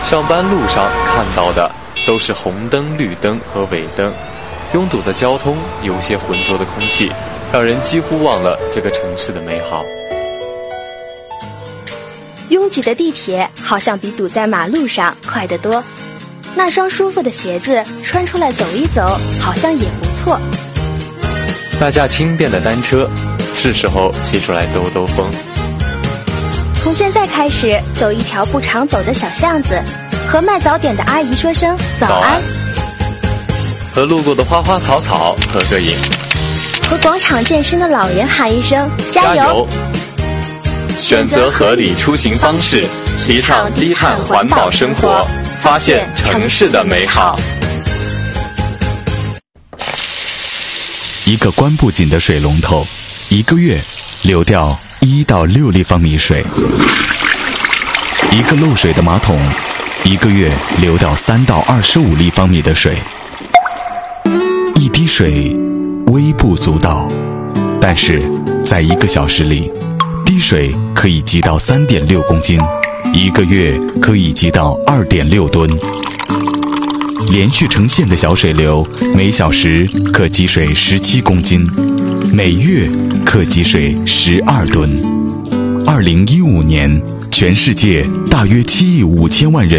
上班路上看到的都是红灯、绿灯和尾灯，拥堵的交通，有些浑浊的空气，让人几乎忘了这个城市的美好。 拥挤的地铁好像比堵在马路上快得多，那双舒服的鞋子穿出来走一走，好像也不错。 那架轻便的单车，是时候骑出来兜兜风。 从现在开始，走一条不常走的小巷子，和卖早点的阿姨说声早安， 和路过的花花草草合个影， 和广场健身的老人喊一声加油。 选择合理出行方式，提倡低碳环保生活，发现城市的美好。 一个关不紧的水龙头，一个月流掉1到6立方米水；一个漏水的马桶，一个月流掉3到25立方米的水。一滴水微不足道，但是在1个小时里，滴水可以积到3.6公斤，1个月可以积到2.6吨。连续成线的小水流，每小时可积水17公斤，每月可积水12吨。2015年，全世界大约7亿5千万人